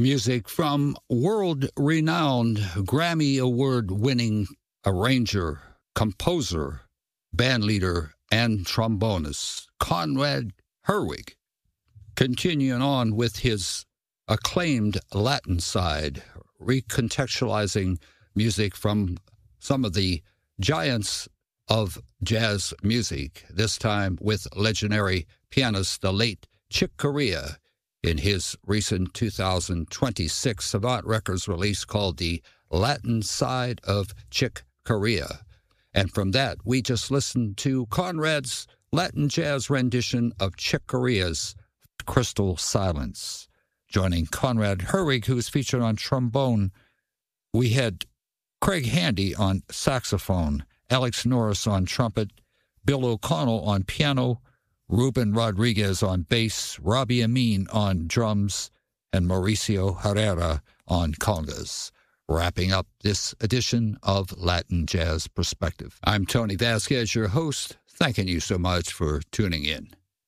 Music from world-renowned Grammy Award-winning arranger, composer, bandleader, and trombonist Conrad Herwig. Continuing on with his acclaimed Latin side, recontextualizing music from some of the giants of jazz music, this time with legendary pianist, the late Chick Corea, in his recent 2026 Savant Records release called The Latin Side of Chick Corea. And from that, we just listened to Conrad's Latin jazz rendition of Chick Corea's Crystal Silence. Joining Conrad Herwig, who is featured on trombone, we had Craig Handy on saxophone, Alex Norris on trumpet, Bill O'Connell on piano, Ruben Rodriguez on bass, Robbie Amin on drums, and Mauricio Herrera on congas. Wrapping up this edition of Latin Jazz Perspective. I'm Tony Vasquez, your host, thanking you so much for tuning in.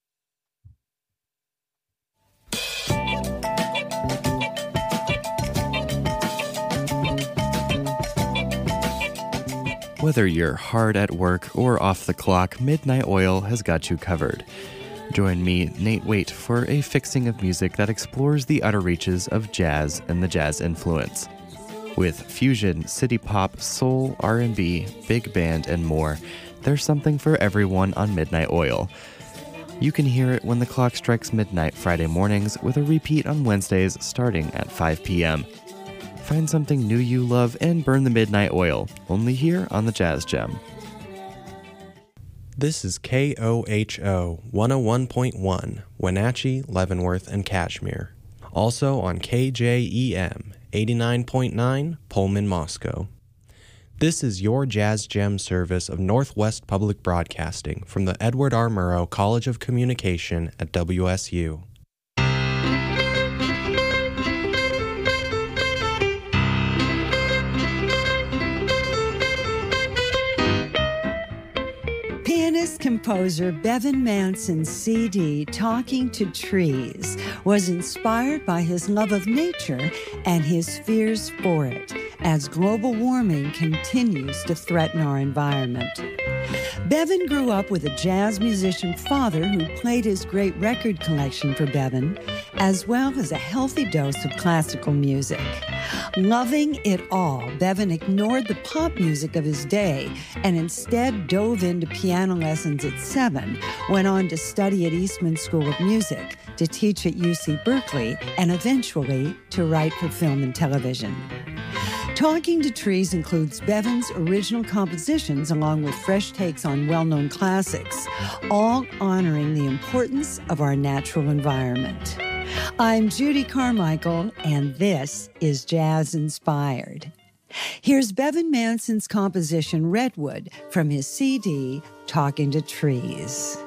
Whether you're hard at work or off the clock, Midnight Oil has got you covered. Join me, Nate Waite, for a fixing of music that explores the outer reaches of jazz and the jazz influence. With fusion, city pop, soul, R&B, big band, and more, there's something for everyone on Midnight Oil. You can hear it when the clock strikes midnight Friday mornings, with a repeat on Wednesdays starting at 5 p.m. Find something new you love and burn the midnight oil, only here on the Jazz Gem. This is KOHO 101.1, Wenatchee, Leavenworth, and Kashmir. Also on KJEM 89.9, Pullman, Moscow. This is your Jazz Gem service of Northwest Public Broadcasting from the Edward R. Murrow College of Communication at WSU. Composer Bevan Manson's CD, Talking to Trees, was inspired by his love of nature and his fears for it as global warming continues to threaten our environment. Bevan grew up with a jazz musician father who played his great record collection for Bevan, as well as a healthy dose of classical music. Loving it all, Bevan ignored the pop music of his day and instead dove into piano lessons at 7, went on to study at Eastman School of Music, to teach at UC Berkeley, and eventually to write for film and television. Talking to Trees includes Bevan's original compositions along with fresh takes on well-known classics, all honoring the importance of our natural environment. I'm Judy Carmichael, and this is Jazz Inspired. Here's Bevan Manson's composition Redwood from his CD, Talking to Trees.